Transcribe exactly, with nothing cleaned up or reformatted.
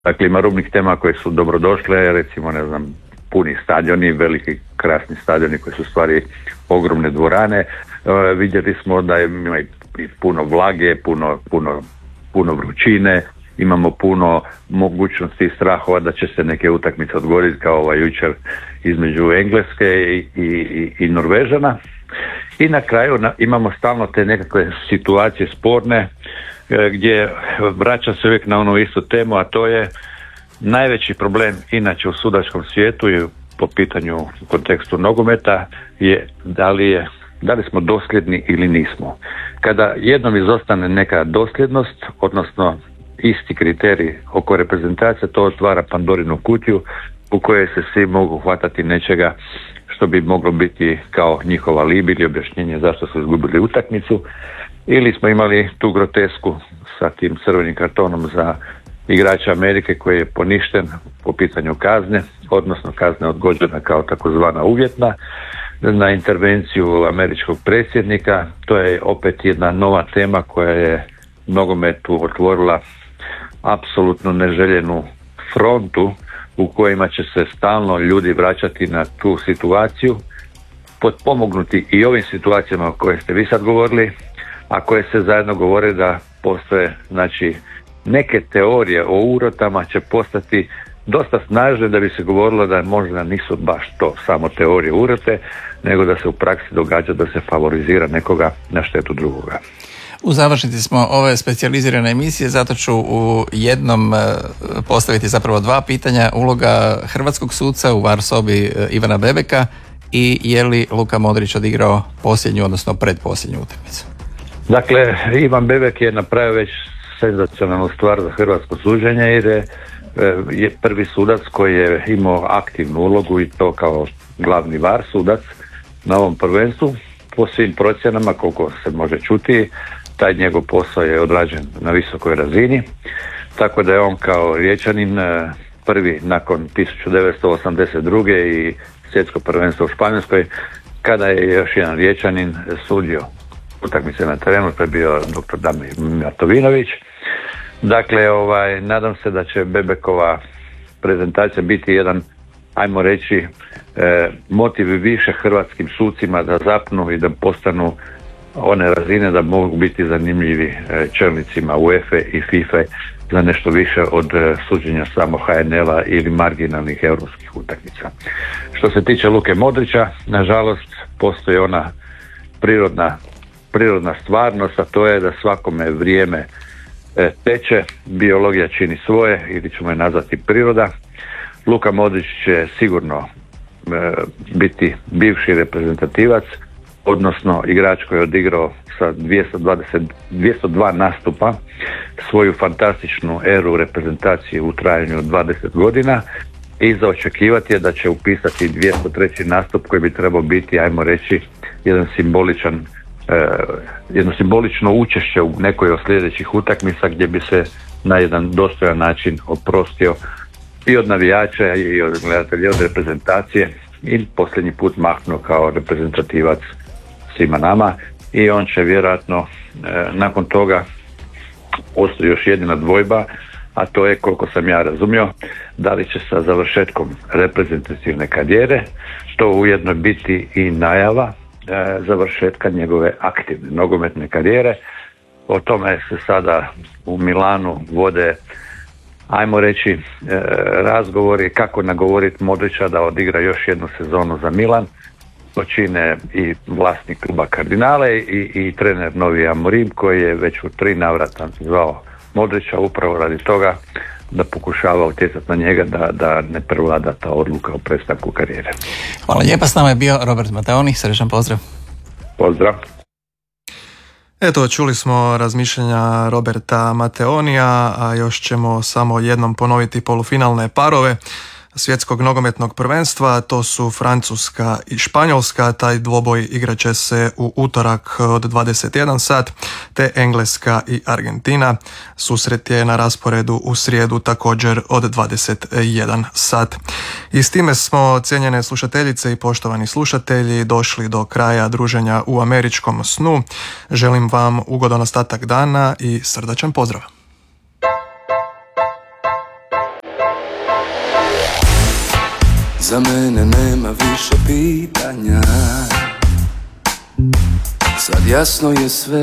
Dakle, ima rubnih tema koje su dobrodošle, recimo, ne znam, puni stadioni, veliki krasni stadioni koji su u stvari ogromne dvorane. E, vidjeli smo da ima i puno vlage, puno, puno, puno vrućine, imamo puno mogućnosti i strahova da će se neke utakmice odgoditi kao ovaj jučer između Engleske i, i, i Norvežana. I na kraju na, imamo stalno te nekakve situacije sporne e, gdje vraća se uvijek na onu istu temu, a to je najveći problem inače u sudačkom svijetu i po pitanju u kontekstu nogometa je da li je da li smo dosljedni ili nismo. Kada jednom izostane neka dosljednost, odnosno isti kriterij oko reprezentacije, to otvara Pandorinu kutiju u kojoj se svi mogu hvatati nečega što bi moglo biti kao njihova alibi ili objašnjenje zašto su izgubili utakmicu, ili smo imali tu grotesku sa tim crvenim kartonom za igrača Amerike koji je poništen po pitanju kazne, odnosno kazna odgođena kao takozvana uvjetna na intervenciju američkog predsjednika. To je opet jedna nova tema koja je nogometu otvorila apsolutno neželjenu frontu u kojima će se stalno ljudi vraćati na tu situaciju, potpomognuti i ovim situacijama o koje ste vi sad govorili, a koje se zajedno govore da postoje, znači, neke teorije o urotama će postati dosta snažne da bi se govorilo da možda nisu baš to samo teorije urote, nego da se u praksi događa da se favorizira nekoga na štetu drugoga. U završnici smo ove specijalizirane emisije, zato ću u jednom postaviti zapravo dva pitanja. Uloga hrvatskog suca u VAR sobi Ivana Bebeka i je li Luka Modrić odigrao posljednju, odnosno predposljednju utakmicu? Dakle, Ivan Bebek je napravio već senzacionalnu stvar za hrvatsko suđenje jer je, je prvi sudac koji je imao aktivnu ulogu i to kao glavni VAR sudac na ovom prvenstvu. Po svim procjenama, koliko se može čuti, taj njegov posao je odrađen na visokoj razini, tako da je on kao Riječanin prvi nakon tisuću devetsto osamdeset druge i svjetsko prvenstvo u Španjolskoj, kada je još jedan Riječanin sudio utakmice na terenu, to je bio doktor Damir Martovinović. Dakle, ovaj, nadam se da će Bebekova prezentacija biti jedan, ajmo reći, e, motiv više hrvatskim sucima da zapnu i da postanu one razine da mogu biti zanimljivi e, čelnicima UEFA i FIFA za nešto više od e, suđenja samo H N L-a ili marginalnih europskih utakmica. Što se tiče Luke Modrića, nažalost, postoji ona prirodna prirodna stvarnost, a to je da svakome vrijeme e, teče, biologija čini svoje ili ćemo je nazvati priroda. Luka Modrić će sigurno e, biti bivši reprezentativac, odnosno igrač koji je odigrao sa dvjesto dvadeset, dvjesto dva nastupa svoju fantastičnu eru reprezentacije u trajanju od dvadeset godina i za očekivati je da će upisati dvjesto treći nastup koji bi trebao biti, ajmo reći, jedan simboličan Uh, jedno simbolično učešće u nekoj od sljedećih utakmica gdje bi se na jedan dostojan način oprostio i od navijača i od gledatelja, od reprezentacije i posljednji put mahnuo kao reprezentativac svima nama i on će vjerojatno uh, nakon toga ostati još jedina dvojba, a to je, koliko sam ja razumio, da li će sa završetkom reprezentativne karijere to ujedno biti i najava završetka njegove aktivne nogometne karijere. O tome se sada u Milanu vode, ajmo reći, razgovori kako nagovoriti Modrića da odigra još jednu sezonu za Milan. To čine i vlasnik kluba Kardinale i, i trener Novi Amorim koji je već u tri navrata zvao Modrića upravo radi toga da pokušava utjecati na njega da, da ne prevlada ta odluka o prestanku karijere. Hvala lijepa, s nama je bio Robert Mateoni, srdečan pozdrav. Pozdrav. Eto, čuli smo razmišljanja Roberta Mateonija, a još ćemo samo jednom ponoviti polufinalne parove svjetskog nogometnog prvenstva, to su Francuska i Španjolska, taj dvoboj igrat će se u utorak od dvadeset jedan sat, te Engleska i Argentina. Susret je na rasporedu u srijedu također od dvadeset jedan sat. I s time smo, cijenjene slušateljice i poštovani slušatelji, došli do kraja druženja u američkom snu. Želim vam ugodan ostatak dana i srdačan pozdrav. Za mene nema više pitanja. Sad jasno je sve,